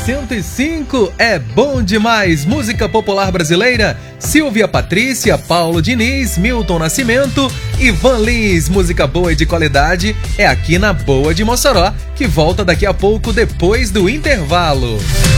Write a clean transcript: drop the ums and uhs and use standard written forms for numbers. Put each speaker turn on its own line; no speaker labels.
105 é bom demais. Música popular brasileira, Silvia Patrícia, Paulo Diniz, Milton Nascimento, Ivan Lins. Música boa e de qualidade é aqui na Boa de Mossoró, que volta daqui a pouco depois do intervalo.